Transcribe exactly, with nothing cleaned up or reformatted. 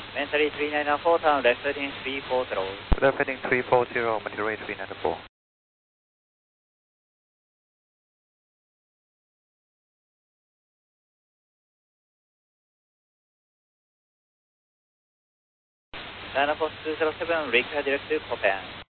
Mentally three nine four, turn left heading three four zero. Left heading three four zero, material three nine four. Dynaforce two zero seven, require direct to Copan.